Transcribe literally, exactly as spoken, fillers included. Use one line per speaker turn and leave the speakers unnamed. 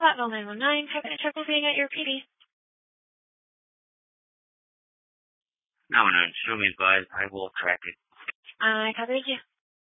Platinum nine one nine, having trouble being at your P D.
nine one nine, show me advised. I will track it.
I covered you.